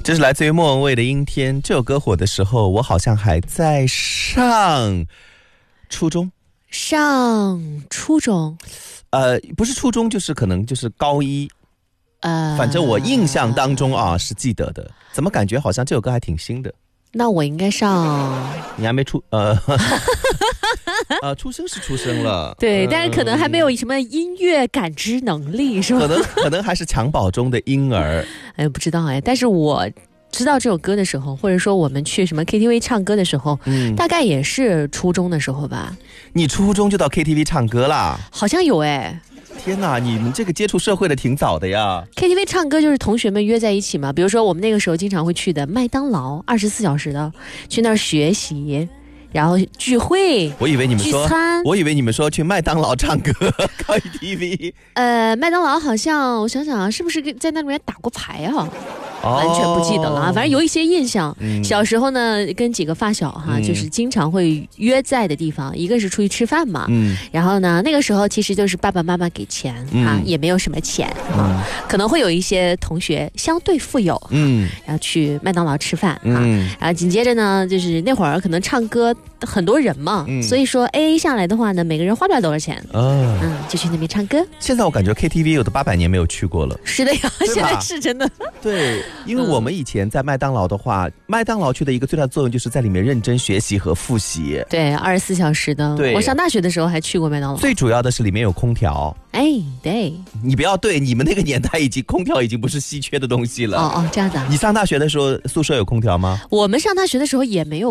这是来自于莫文蔚的《阴天》。这首歌火的时候，我好像还在上初中。 上初中？ 不是初中，就是可能就是高一。反正我印象当中啊是记得的。怎么感觉好像这首歌还挺新的？ 那我应该上…… 你还没出出生是出生了， 对，但是可能还没有什么音乐感知能力，是吧？ 可能还是襁褓中的婴儿。 哎，不知道哎，但是我知道这首歌的时候，或者说我们去什么 KTV 唱歌的时候，大概也是初中的时候吧。 你初中就到 KTV 唱歌啦？ 好像有哎。 天哪，你们这个接触社会的挺早的呀。 KTV 唱歌就是同学们约在一起嘛，比如说我们那个时候经常会去的麦当劳，24小时的，去那儿学习，然后聚会。 我以为你们说聚餐， 我以为你们说去麦当劳唱歌KTV。 麦当劳好像我想想啊，是不是在那里面打过牌啊？完全不记得了啊，反正有一些印象。小时候呢，跟几个发小哈，就是经常会约在的地方，一个是出去吃饭嘛，然后呢，那个时候其实就是爸爸妈妈给钱啊，也没有什么钱啊，可能会有一些同学相对富有，然后去麦当劳吃饭啊，然后紧接着呢，就是那会儿可能唱歌很多人嘛，所以说 AA 下来的话呢，每个人花不了多少钱，就去那边唱歌。 现在我感觉 KTV 有的800年没有去过了。 是的呀，现在是真的。 对，因为我们以前在麦当劳的话，麦当劳去的一个最大的作用就是在里面认真学习和复习。 对，24小时的。 对， 我上大学的时候还去过麦当劳。 最主要的是里面有空调。 哎，对， 你不要对，你们那个年代空调已经不是稀缺的东西了。 哦，这样子啊。 你上大学的时候宿舍有空调吗？ 我们上大学的时候也没有